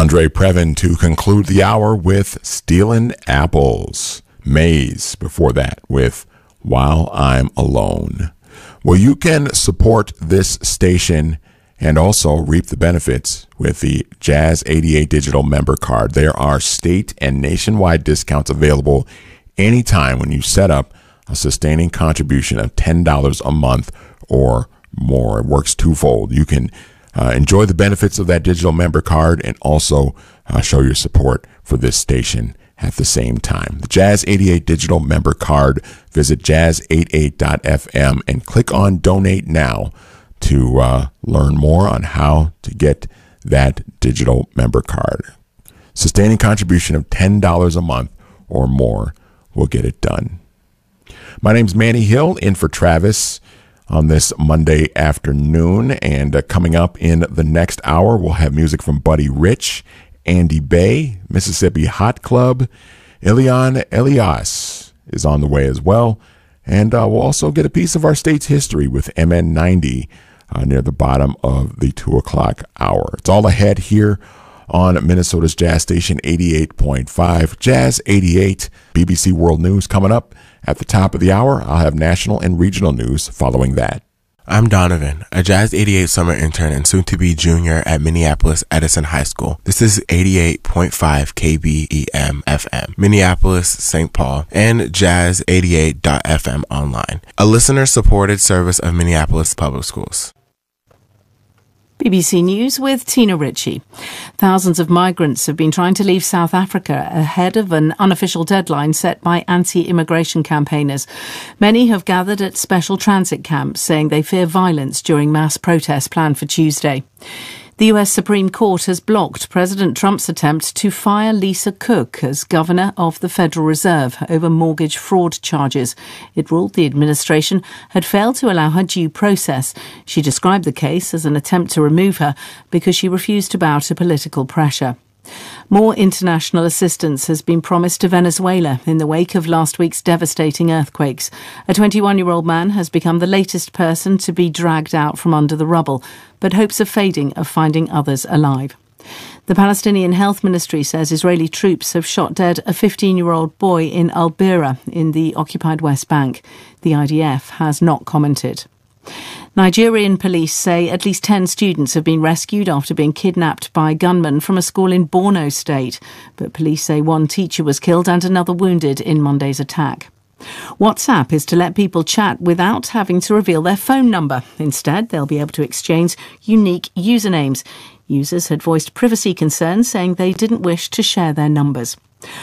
Andre Previn to conclude the hour with Stealin' Apples. Maze before that with While I'm Alone. Well, you can support this station and also reap the benefits with the Jazz 88 digital member card. There are state and nationwide discounts available anytime when you set up a sustaining contribution of $10 a month or more. It works twofold. You can enjoy the benefits of that digital member card and also show your support for this station at the same time. The Jazz 88 digital member card. Visit jazz88.fm and click on Donate Now to learn more on how to get that digital member card. Sustaining contribution of $10 a month or more will get it done. My name's Manny Hill, in for Travis on this Monday afternoon, and coming up in the next hour, we'll have music from Buddy Rich, Andy Bay, Mississippi Hot Club, Ilian Elias is on the way as well, and we'll also get a piece of our state's history with MN90 near the bottom of the 2 o'clock hour. It's all ahead here on Minnesota's Jazz Station 88.5, Jazz 88, BBC World News coming up at the top of the hour. I'll have national and regional news following that. I'm Donovan, a Jazz 88 summer intern and soon-to-be junior at Minneapolis Edison High School. This is 88.5 KBEM FM, Minneapolis, St. Paul, and Jazz 88.fm online, a listener-supported service of Minneapolis Public Schools. BBC News with Tina Ritchie. Thousands of migrants have been trying to leave South Africa ahead of an unofficial deadline set by anti-immigration campaigners. Many have gathered at special transit camps, saying they fear violence during mass protests planned for Tuesday. The US Supreme Court has blocked President Trump's attempt to fire Lisa Cook as governor of the Federal Reserve over mortgage fraud charges. It ruled the administration had failed to allow her due process. She described the case as an attempt to remove her because she refused to bow to political pressure. More international assistance has been promised to Venezuela in the wake of last week's devastating earthquakes. A 21-year-old man has become the latest person to be dragged out from under the rubble, but hopes are fading of finding others alive. The Palestinian Health Ministry says Israeli troops have shot dead a 15-year-old boy in Al-Bira in the occupied West Bank. The IDF has not commented. Nigerian police say at least 10 students have been rescued after being kidnapped by gunmen from a school in Borno State. But police say one teacher was killed and another wounded in Monday's attack. WhatsApp is to let people chat without having to reveal their phone number. Instead, they'll be able to exchange unique usernames. Users had voiced privacy concerns, saying they didn't wish to share their numbers.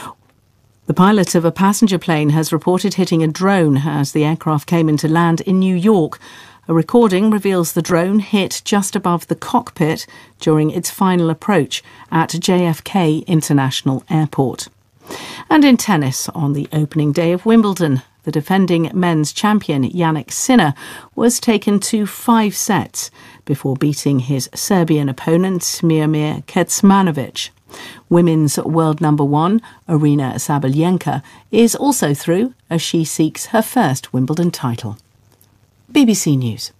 The pilot of a passenger plane has reported hitting a drone as the aircraft came into land in New York. A recording reveals the drone hit just above the cockpit during its final approach at JFK International Airport. And in tennis, on the opening day of Wimbledon, the defending men's champion Jannik Sinner was taken to 5 sets before beating his Serbian opponent Miomir Kecmanovic. Women's world number 1, Arina Sabalenka, is also through as she seeks her first Wimbledon title. BBC News.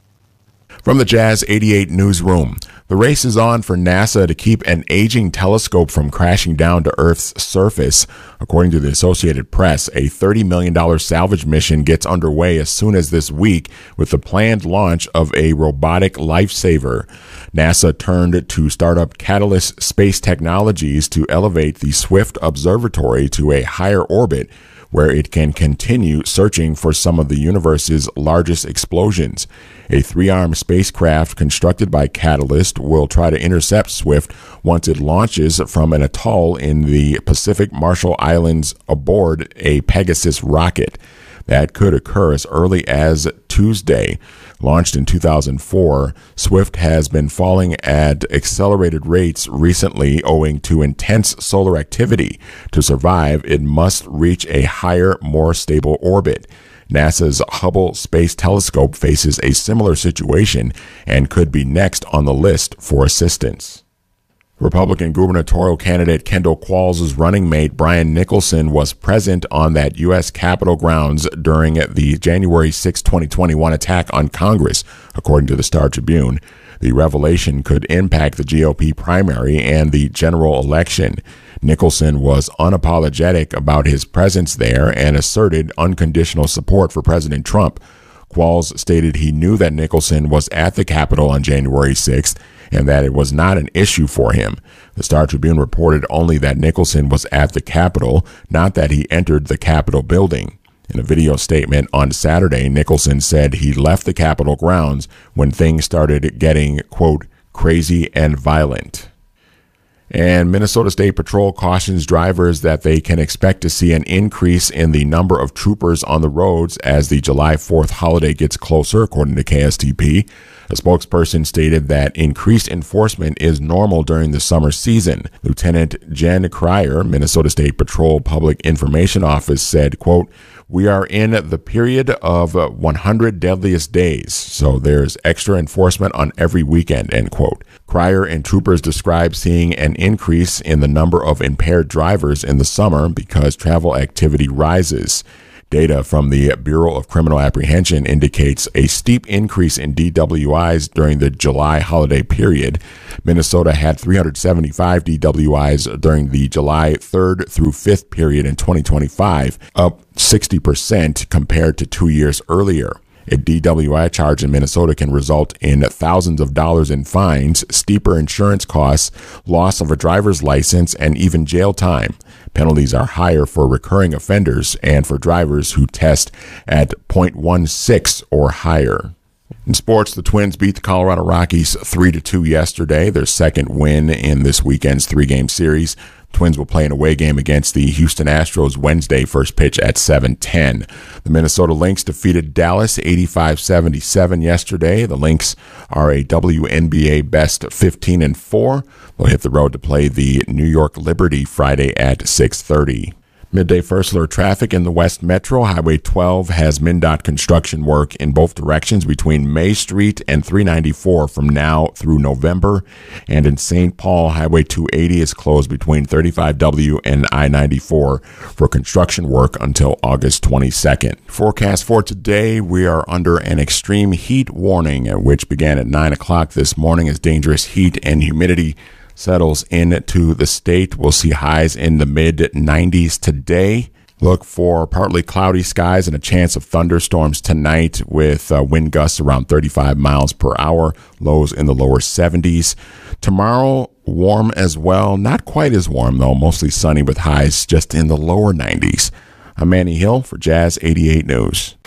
From the Jazz 88 newsroom, the race is on for NASA to keep an aging telescope from crashing down to Earth's surface. According to the Associated Press, a $30 million salvage mission gets underway as soon as this week with the planned launch of a robotic lifesaver. NASA turned to startup Catalyst Space Technologies to elevate the Swift Observatory to a higher orbit, where it can continue searching for some of the universe's largest explosions. A 3-armed spacecraft constructed by Catalyst will try to intercept Swift once it launches from an atoll in the Pacific Marshall Islands aboard a Pegasus rocket. That could occur as early as Tuesday. Launched in 2004, Swift has been falling at accelerated rates recently owing to intense solar activity. To survive, it must reach a higher, more stable orbit. NASA's Hubble Space Telescope faces a similar situation and could be next on the list for assistance. Republican gubernatorial candidate Kendall Qualls' running mate Brian Nicholson was present on that U.S. Capitol grounds during the January 6, 2021 attack on Congress, according to the Star Tribune. The revelation could impact the GOP primary and the general election. Nicholson was unapologetic about his presence there and asserted unconditional support for President Trump. Qualls stated he knew that Nicholson was at the Capitol on January 6th and that it was not an issue for him. The Star-Tribune reported only that Nicholson was at the Capitol, not that he entered the Capitol building. In a video statement on Saturday, Nicholson said he left the Capitol grounds when things started getting, quote, crazy and violent. And Minnesota State Patrol cautions drivers that they can expect to see an increase in the number of troopers on the roads as the July 4th holiday gets closer, according to KSTP. A spokesperson stated that increased enforcement is normal during the summer season. Lieutenant Jen Cryer, Minnesota State Patrol Public Information Office, said, quote, "We are in the period of 100 deadliest days, so there's extra enforcement on every weekend," end quote. Cryer and troopers described seeing an increase in the number of impaired drivers in the summer because travel activity rises. Data from the Bureau of Criminal Apprehension indicates a steep increase in DWIs during the July holiday period. Minnesota had 375 DWIs during the July 3rd through 5th period in 2025, up 60% compared to 2 years earlier. A DWI charge in Minnesota can result in thousands of dollars in fines, steeper insurance costs, loss of a driver's license, and even jail time. Penalties are higher for recurring offenders and for drivers who test at .16 or higher. In sports, the Twins beat the Colorado Rockies 3-2 yesterday, their second win in this weekend's three-game series. Twins will play an away game against the Houston Astros Wednesday, first pitch at 7:10. The Minnesota Lynx defeated Dallas 85-77 yesterday. The Lynx are a WNBA best 15-4. They'll hit the road to play the New York Liberty Friday at 6:30. Midday first alert traffic in the West Metro. Highway 12 has MnDOT construction work in both directions between May Street and 394 from now through November. And in St. Paul, Highway 280 is closed between 35W and I-94 for construction work until August 22nd. Forecast for today, we are under an extreme heat warning, which began at 9 o'clock this morning as dangerous heat and humidity settles into the state. We'll see highs in the mid-90s today. Look for partly cloudy skies and a chance of thunderstorms tonight with wind gusts around 35 miles per hour, lows in the lower 70s. Tomorrow, warm as well. Not quite as warm, though. Mostly sunny with highs just in the lower 90s. I'm Manny Hill for Jazz 88 News.